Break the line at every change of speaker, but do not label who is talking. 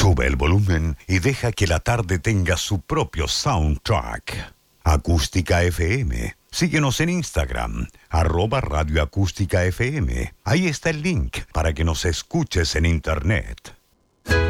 Sube el volumen y deja que la tarde tenga su propio soundtrack. Acústica FM. Síguenos en Instagram, @radioacústica FM. Ahí está el link para que nos escuches en internet.